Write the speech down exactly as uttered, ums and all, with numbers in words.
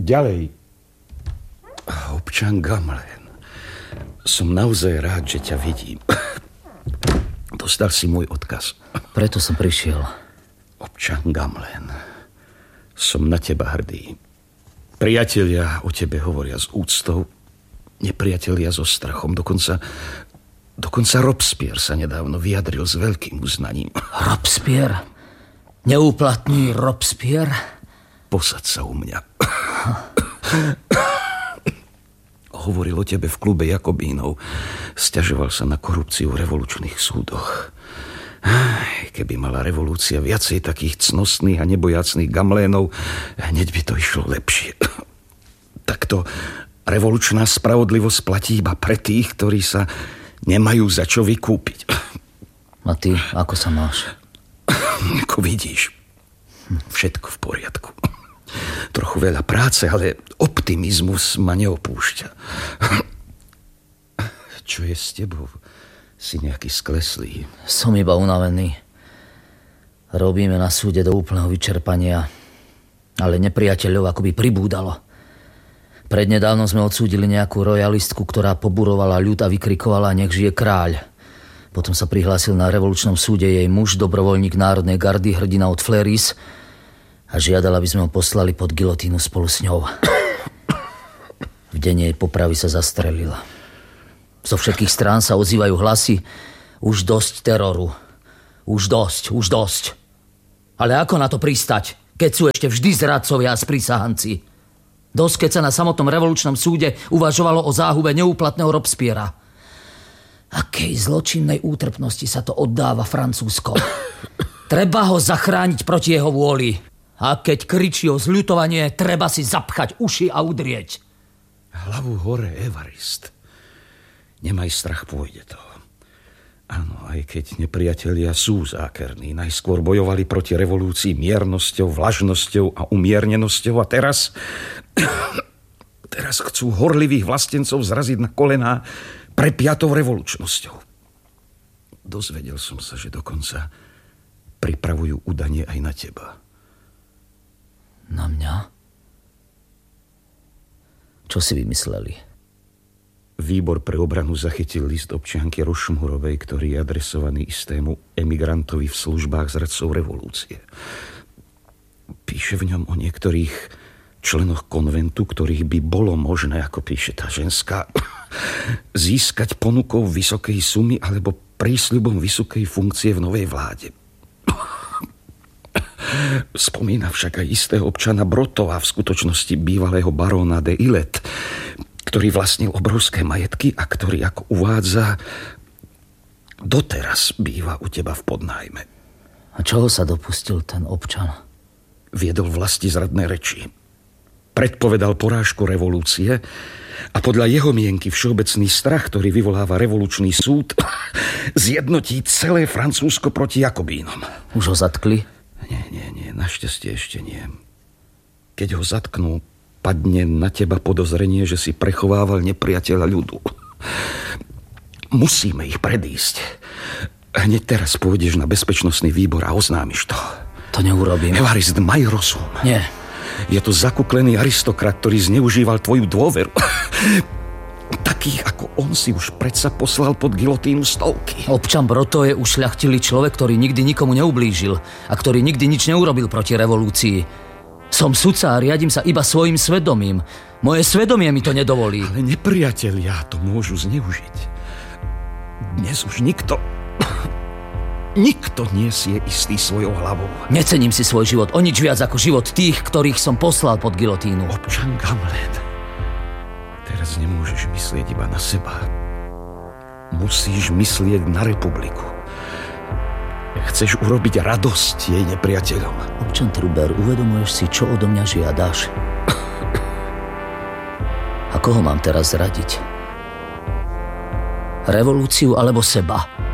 Ďalej. Občan Gamelin. Som naozaj rád, že ťa vidím. Dostal si môj odkaz. Preto som prišiel. Občan Gamelin. Som na teba hrdý. Priatelia o tebe hovoria s úctou, nepriatelia so strachom. Dokonca, dokonca Robespierre sa nedávno vyjadril s veľkým uznaním. Robespierre? Neúplatný Robespierre? Posaď sa u mňa. Hovoril o tebe v klube Jakobínov. Sťažoval sa na korupciu v revolučných súdoch. Keby mala revolúcia viacej takých cnostných a nebojacných Gamelénov, hneď by to išlo lepšie. Takto revolučná spravodlivosť platí iba pre tých, ktorí sa nemajú za čo vykúpiť. A ty, ako sa máš? Ako vidíš, všetko v poriadku. Trochu veľa práce, ale optimizmus ma neopúšťa. Čo je s tebou? Si nejaký skleslý. Som iba unavený. Robíme na súde do úplného vyčerpania, ale nepriateľov akoby pribúdalo. Prednedávno sme odsúdili nejakú rojalistku, ktorá poburovala ľud a vykrikovala nech žije kráľ. Potom sa prihlásil na revolučnom súde jej muž, dobrovoľník Národnej gardy, hrdina od Fleuris, a žiadala, aby sme ho poslali pod gilotínu spolu s ňou. V deň jej popravy sa zastrelila. Zo všetkých strán sa ozývajú hlasy: už dosť teroru. Už dosť, už dosť. Ale ako na to pristať, keď sú ešte vždy zradcovia a sprísahanci? Dosť, keď sa na samotnom revolučnom súde uvažovalo o záhube neúplatného Robespierra. Akej zločinnej útrpnosti sa to oddáva Francúzsko. Treba ho zachrániť proti jeho vôli. A keď kričí o zľutovanie, treba si zapchať uši a udrieť. Hlavu hore, Evarist. Nemaj strach, pôjde to. Áno, aj keď nepriatelia sú zákerní. Najskôr bojovali proti revolúcii miernosťou, vlažnosťou a umiernenosťou. A teraz... teraz chcú horlivých vlastencov zraziť na kolená prepiatou revolučnosťou. Dozvedel som sa, že dokonca pripravujú udanie aj na teba. Na mňa? Čo si vymysleli? Výbor pre obranu zachytil list občianky Rošmurovej, ktorý je adresovaný istému emigrantovi v službách zradcov revolúcie. Píše v ňom o niektorých členoch konventu, ktorých by bolo možné, ako píše tá ženská, získať ponukou vysokej sumy alebo prísľubom vysokej funkcie v novej vláde. Spomína však aj istého občana Brotova, v skutočnosti bývalého baróna de Ilet, ktorý vlastnil obrovské majetky a ktorý, ako uvádza, doteraz býva u teba v podnájme. A čoho sa dopustil ten občan? Viedol vlastizradné reči. Predpovedal porážku revolúcie a podľa jeho mienky všeobecný strach, ktorý vyvoláva revolučný súd, zjednotí celé Francúzsko proti Jakobínom. Už ho zatkli? Nie, nie, nie, našťastie ešte nie. Keď ho zatknú, padne na teba podozrenie, že si prechovával nepriateľa ľudu. Musíme ich predísť. Hneď teraz pôjdeš na bezpečnostný výbor a oznámiš to. To neurobím. Evarist, maj rozum. Nie. Je to zakuklený aristokrat, ktorý zneužíval tvoju dôveru. Takých ako on si už predsa poslal pod gilotínu stovky. Občan Broto je ušľachtilý človek, ktorý nikdy nikomu neublížil a ktorý nikdy nič neurobil proti revolúcii. Som sudca a riadím sa iba svojim svedomím. Moje svedomie mi to nedovolí. Ale nepriatelia to môžu zneužiť. Dnes už nikto... nikto nie si je istý svojou hlavou. Necením si svoj život o nič viac ako život tých, ktorých som poslal pod gilotínu. Občan Gamelin, teraz nemôžeš myslieť iba na seba. Musíš myslieť na republiku. Chceš urobiť radosť jej nepriateľom. Občan Truber, uvedomuješ si, čo odo mňa žiadaš? A koho mám teraz radiť? Revolúciu alebo seba?